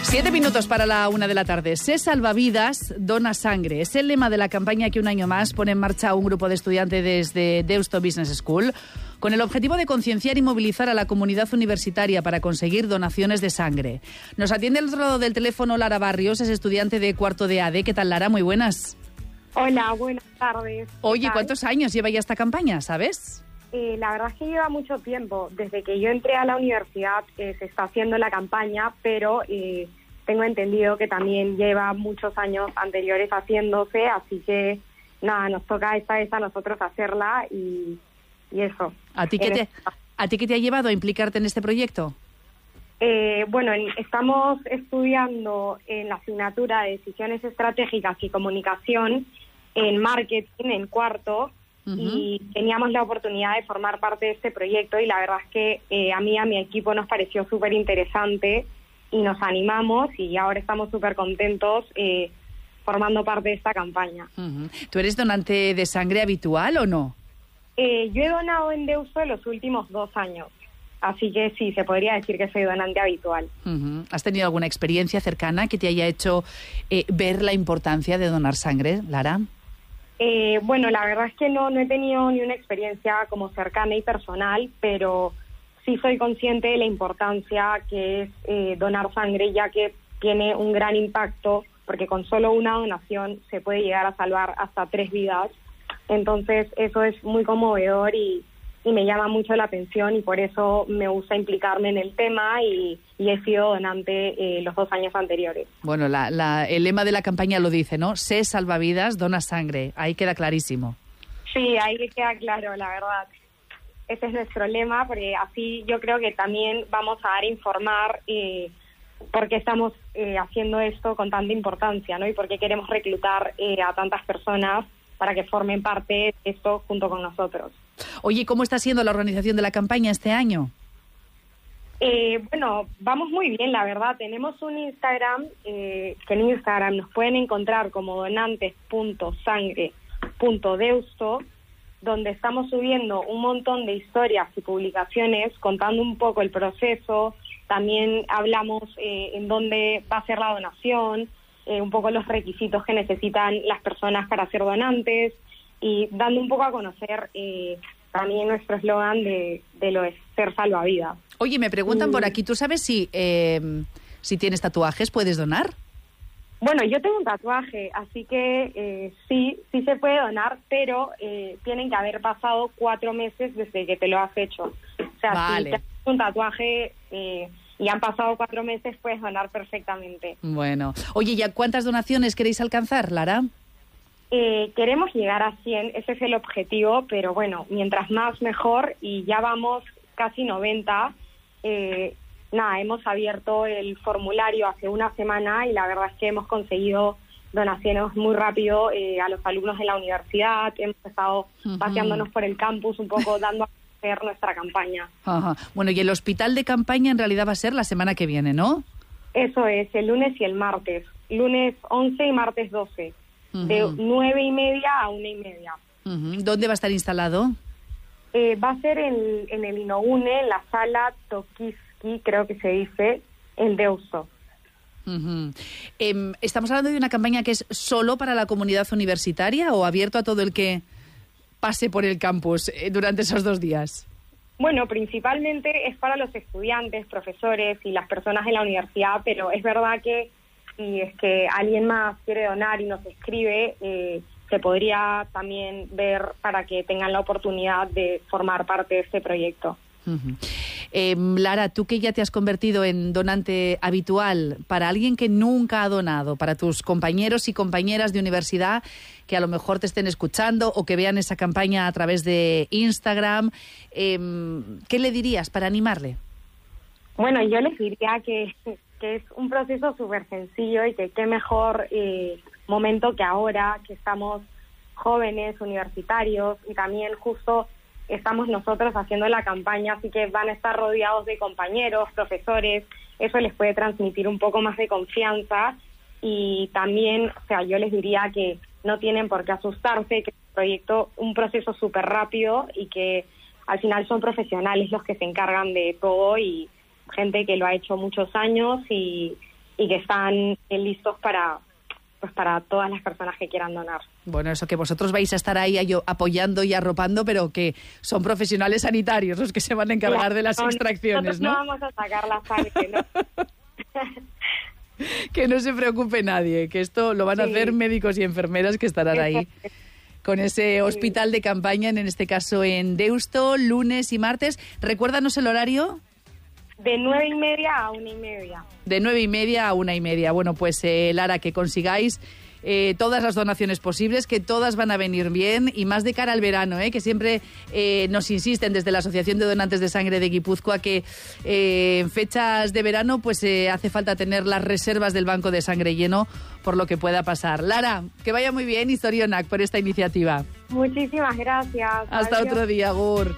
7 minutos para la 1 de la tarde. Sé salvavidas, dona sangre. Es el lema de la campaña que un año más pone en marcha un grupo de estudiantes desde Deusto Business School con el objetivo de concienciar y movilizar a la comunidad universitaria para conseguir donaciones de sangre. Nos atiende al otro lado del teléfono Lara Barrios, es estudiante de cuarto de AD. ¿Qué tal, Lara? Muy buenas. Hola, buenas tardes. Oye, ¿cuántos años lleva ya esta campaña, sabes? La verdad es que lleva mucho tiempo. Desde que yo entré a la universidad se está haciendo la campaña, pero tengo entendido que también lleva muchos años anteriores haciéndose, así que nada, nos toca esta vez a nosotros hacerla y eso. ¿A ti qué te ha llevado a implicarte en este proyecto? Bueno, estamos estudiando en la asignatura de Decisiones Estratégicas y Comunicación en Marketing, en cuarto, y teníamos la oportunidad de formar parte de este proyecto y la verdad es que a mí y a mi equipo nos pareció súper interesante y nos animamos y ahora estamos súper contentos formando parte de esta campaña. ¿Tú eres donante de sangre habitual o no? Yo he donado en Deusto en los últimos 2 años, así que sí, se podría decir que soy donante habitual. ¿Has tenido alguna experiencia cercana que te haya hecho ver la importancia de donar sangre, Lara? Bueno, la verdad es que no he tenido ni una experiencia como cercana y personal, pero sí soy consciente de la importancia que es donar sangre, ya que tiene un gran impacto, porque con solo una donación se puede llegar a salvar hasta 3 vidas. Entonces eso es muy conmovedor y me llama mucho la atención y por eso me gusta implicarme en el tema y he sido donante los 2 años anteriores. Bueno, el lema de la campaña lo dice, ¿no? Sé salvavidas, dona sangre. Ahí queda clarísimo. Sí, ahí queda claro, la verdad. Ese es nuestro lema, porque así yo creo que también vamos a dar a informar por qué estamos haciendo esto con tanta importancia, ¿no? Y por qué queremos reclutar a tantas personas para que formen parte de esto junto con nosotros. Oye, ¿cómo está siendo la organización de la campaña este año? Bueno, vamos muy bien, la verdad. Tenemos un Instagram, que en Instagram nos pueden encontrar como donantes.sangre.deusto, donde estamos subiendo un montón de historias y publicaciones contando un poco el proceso. También hablamos en dónde va a ser la donación, un poco los requisitos que necesitan las personas para ser donantes y dando un poco a conocer también nuestro eslogan de lo de ser salvavidas. Oye, me preguntan por aquí, ¿tú sabes si tienes tatuajes, puedes donar? Bueno, yo tengo un tatuaje, así que sí se puede donar, pero tienen que haber pasado 4 meses desde que te lo has hecho. O sea, vale. Si te haces un tatuaje y han pasado 4 meses, puedes donar perfectamente. Bueno. Oye, ¿ya cuántas donaciones queréis alcanzar, Lara? Queremos llegar a 100, ese es el objetivo, pero bueno, mientras más mejor, y ya vamos casi 90. Hemos abierto el formulario hace una semana y la verdad es que hemos conseguido donaciones muy rápido a los alumnos de la universidad. Hemos estado paseándonos por el campus un poco, dando a conocer nuestra campaña. Ajá. Bueno, y el hospital de campaña en realidad va a ser la semana que viene, ¿no? Eso es, el lunes y el martes. Lunes 11 y martes 12. De 9:30 a 1:30. ¿Dónde va a estar instalado? Va a ser en el Inogune, en la sala Tokiski, creo que se dice, en Deusto. ¿Estamos hablando de una campaña que es solo para la comunidad universitaria o abierto a todo el que pase por el campus durante esos 2 días? Bueno, principalmente es para los estudiantes, profesores y las personas de la universidad, pero es verdad que si es que alguien más quiere donar y nos escribe, se podría también ver para que tengan la oportunidad de formar parte de este proyecto. Lara, tú que ya te has convertido en donante habitual, para alguien que nunca ha donado, para tus compañeros y compañeras de universidad que a lo mejor te estén escuchando o que vean esa campaña a través de Instagram, ¿qué le dirías para animarle? Bueno, yo les diría que es un proceso súper sencillo y que qué mejor momento que ahora, que estamos jóvenes, universitarios, y también justo estamos nosotros haciendo la campaña, así que van a estar rodeados de compañeros, profesores, eso les puede transmitir un poco más de confianza y también, o sea, yo les diría que no tienen por qué asustarse, que es un proceso súper rápido y que al final son profesionales los que se encargan de todo y gente que lo ha hecho muchos años y que están listos para todas las personas que quieran donar. Bueno, eso que vosotros vais a estar ahí apoyando y arropando, pero que son profesionales sanitarios los que se van a encargar de las extracciones, ¿no? No vamos a sacar la sangre, ¿no? Que no se preocupe nadie, que esto lo van a hacer médicos y enfermeras que estarán ahí con ese hospital de campaña, en este caso en Deusto, lunes y martes. Recuérdanos el horario. De 9:30 a 1:30. De 9:30 a 1:30. Bueno, pues Lara, que consigáis todas las donaciones posibles, que todas van a venir bien, y más de cara al verano, que siempre nos insisten desde la Asociación de Donantes de Sangre de Guipúzcoa que en fechas de verano pues hace falta tener las reservas del banco de sangre lleno por lo que pueda pasar. Lara, que vaya muy bien y zorionak por esta iniciativa. Muchísimas gracias. Hasta Adiós. otro día, Agur.